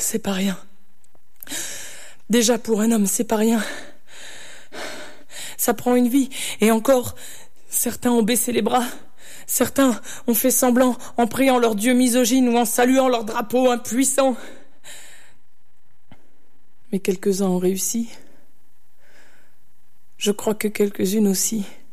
c'est pas rien. Déjà pour un homme, c'est pas rien. Ça prend une vie, et encore, certains ont baissé les bras. Certains ont fait semblant en priant leur dieu misogyne ou en saluant leur drapeau impuissant. Mais quelques-uns ont réussi. Je crois que quelques-unes aussi.